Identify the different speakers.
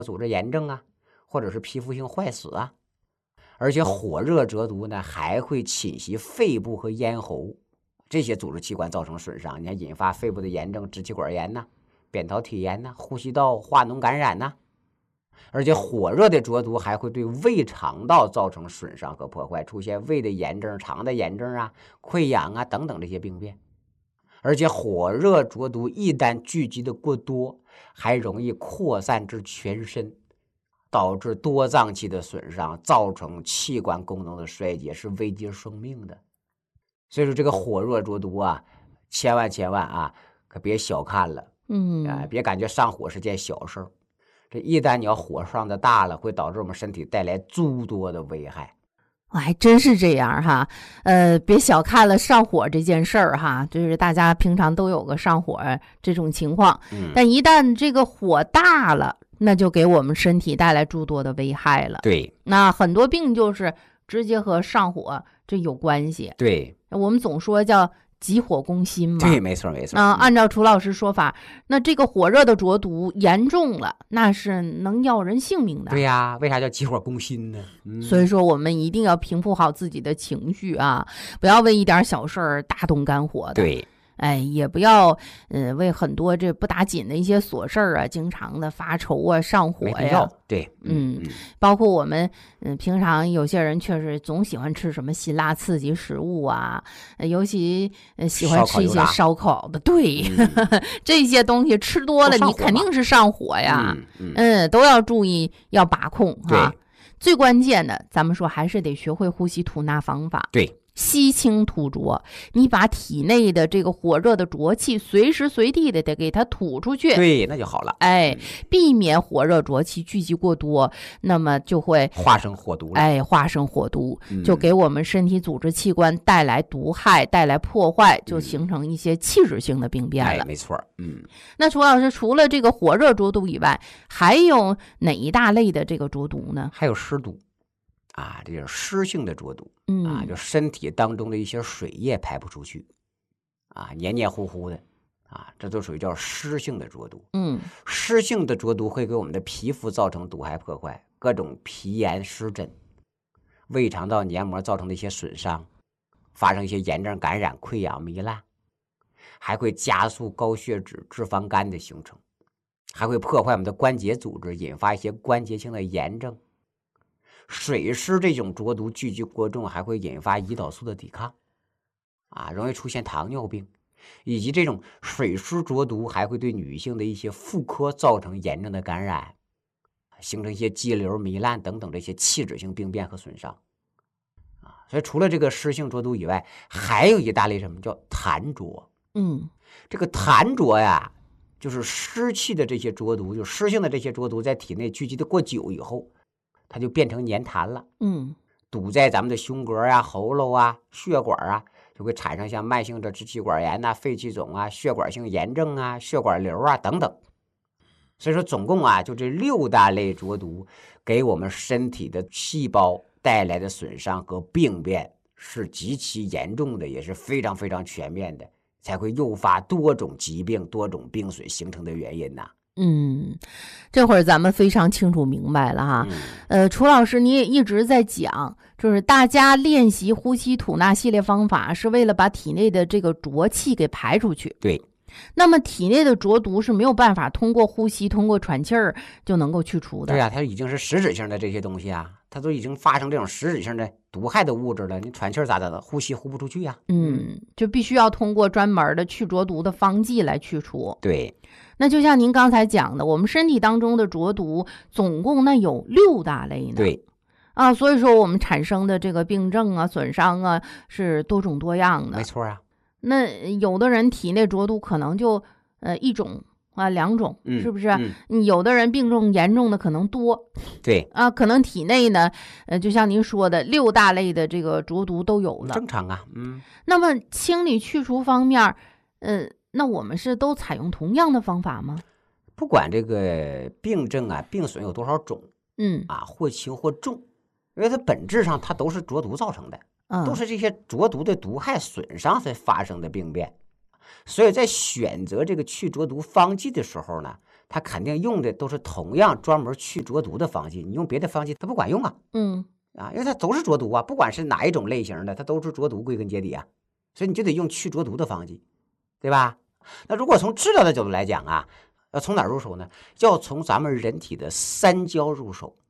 Speaker 1: 组织炎症啊，或者是皮肤性坏死啊。而且火热灼毒呢，还会侵袭肺部和咽喉这些组织器官，造成损伤。你看，引发肺部的炎症、支气管炎呐、扁桃体炎呐、呼吸道化脓感染呐。而且火热的灼毒还会对胃肠道造成损伤和破坏，出现胃的炎症、肠的炎症啊、溃疡啊等等这些病变。而且火热灼毒一旦聚集的过多，还容易扩散至全身，导致多脏器的损伤，造成器官功能的衰竭，是危及生命的。所以说这个火热灼毒啊，千万啊，可别小看了。别感觉上火是件小事儿，这一旦你要火上的大了，会导致我们身体带来诸多的危害。
Speaker 2: 还真是这样哈，别小看了上火这件事儿哈，就是大家平常都有个上火这种情况，但一旦这个火大了，那就给我们身体带来诸多的危害了。
Speaker 1: 对，
Speaker 2: 那很多病就是直接和上火这有关系。
Speaker 1: 对，
Speaker 2: 我们总说叫急火攻心嘛。
Speaker 1: 对，没错没错。
Speaker 2: 按照楚老师说法，那这个火热的灼毒严重了，那是能要人性命的。
Speaker 1: 对呀，为啥叫急火攻心呢？
Speaker 2: 所以说我们一定要平复好自己的情绪啊，不要为一点小事儿大动肝火的。
Speaker 1: 对。
Speaker 2: 也不要为很多这不打紧的一些琐事儿啊，经常的发愁啊、上火呀。
Speaker 1: 对，
Speaker 2: 包括我们平常有些人确实总喜欢吃什么辛辣刺激食物啊，尤其喜欢吃一些烧烤的。对，这些东西吃多了，你肯定是上火呀。都要注意，要把控哈。最关键的，咱们说还是得学会呼吸吐纳方法。
Speaker 1: 对。
Speaker 2: 吸清吐浊，你把体内的这个火热的浊气随时随地的得给它吐出去，
Speaker 1: 对，那就好了。
Speaker 2: 避免火热浊气聚集过多，那么就会
Speaker 1: 化生火毒了。
Speaker 2: 化生火毒，就给我们身体组织器官带来毒害，带来破坏，就形成一些器质性的病变了。
Speaker 1: 没错。
Speaker 2: 那楚老师，除了这个火热浊毒以外，还有哪一大类的这个浊毒呢？
Speaker 1: 还有湿毒。这是湿性的浊毒，就身体当中的一些水液排不出去，黏黏糊糊的，这都属于叫湿性的浊毒。湿性的浊毒会给我们的皮肤造成毒害破坏，各种皮炎湿疹，胃肠道黏膜造成的一些损伤，发生一些炎症感染、溃疡糜烂，还会加速高血脂、脂肪肝的形成，还会破坏我们的关节组织，引发一些关节性的炎症。水湿这种浊毒聚集过重，还会引发胰岛素的抵抗，容易出现糖尿病，以及这种水湿浊毒还会对女性的一些妇科造成严重的感染，形成一些肌瘤、糜烂等等这些器质性病变和损伤。所以除了这个湿性浊毒以外，还有一大类什么叫痰浊。这个痰浊呀，就是湿气的这些浊毒，就湿性的这些浊毒在体内聚集的过久以后，它就变成黏痰了。堵在咱们的胸膈啊、喉咙啊、血管啊，就会产生像慢性的支气管炎啊、肺气肿啊、血管性炎症啊、血管瘤啊等等。所以说总共就这6大类浊毒给我们身体的细胞带来的损伤和病变是极其严重的，也是非常非常全面的，才会诱发多种疾病、多种病损形成的原因呐。
Speaker 2: 这会儿咱们非常清楚明白了哈。楚老师，你也一直在讲，就是大家练习呼吸吐纳系列方法，是为了把体内的这个浊气给排出去。
Speaker 1: 对。
Speaker 2: 那么体内的浊毒是没有办法通过呼吸、通过喘气儿就能够去除的。
Speaker 1: 对它已经是实质性的这些东西它都已经发生这种实质性的毒害的物质了，你喘气儿咋的？呼吸呼不出去呀。
Speaker 2: 就必须要通过专门的去浊毒的方剂来去除。
Speaker 1: 对。
Speaker 2: 那就像您刚才讲的，我们身体当中的浊毒总共那有6大类呢。
Speaker 1: 对。
Speaker 2: 所以说我们产生的这个病症啊、损伤啊是多种多样的。
Speaker 1: 没错
Speaker 2: 那有的人体内浊毒可能就1种2种，是不是？有的人病重严重的可能多。
Speaker 1: 对。
Speaker 2: 可能体内呢，就像您说的6大类的这个浊毒都有了。
Speaker 1: 正常啊。
Speaker 2: 那么清理去除方面，那我们是都采用同样的方法吗？
Speaker 1: 不管这个病症病损有多少种，或轻或重，因为它本质上它都是浊毒造成的。都是这些浊毒的毒害损伤才发生的病变，所以在选择这个去浊毒方剂的时候呢， 它肯定用的都是同样专门去浊毒的方剂，你用别的方剂它不管用啊。因为它都是浊毒啊，不管是哪一种类型的，它都是浊毒，归根结底啊，所以你就得用去浊毒的方剂，对吧？那如果从治疗的角度来讲啊，要从哪儿入手呢？要从咱们人体的三焦入手。